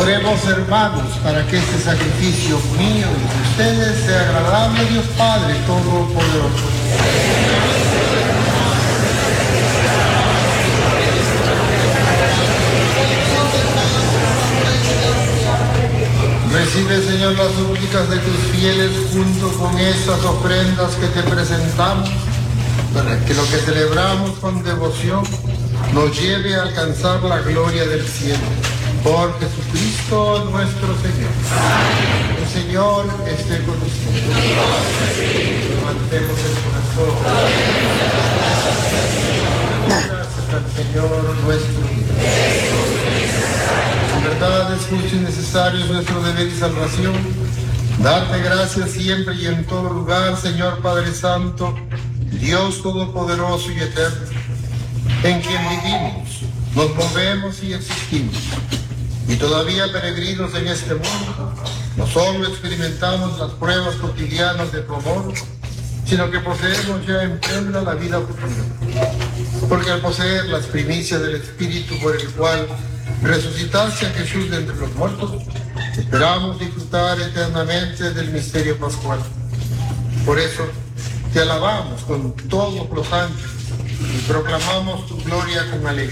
Oremos, hermanos, para que este sacrificio mío y de ustedes sea agradable a Dios Padre Todopoderoso. Recibe, Señor, las súplicas de tus fieles junto con estas ofrendas que te presentamos, para que lo que celebramos con devoción nos lleve a alcanzar la gloria del cielo. Por Jesucristo nuestro Señor. El Señor esté con nosotros. Levantemos el corazón. Gracias al Señor nuestro Dios. En verdad es justo y necesario, es nuestro deber y salvación darte gracias siempre y en todo lugar, Señor Padre Santo, Dios Todopoderoso y Eterno, en quien vivimos, nos movemos y existimos. Y todavía peregrinos en este mundo, no solo experimentamos las pruebas cotidianas de tu amor, sino que poseemos ya en plena la vida futura. Porque al poseer las primicias del Espíritu por el cual resucitaste a Jesús de entre los muertos, esperamos disfrutar eternamente del misterio pascual. Por eso te alabamos con todos los ángeles y proclamamos tu gloria con alegría.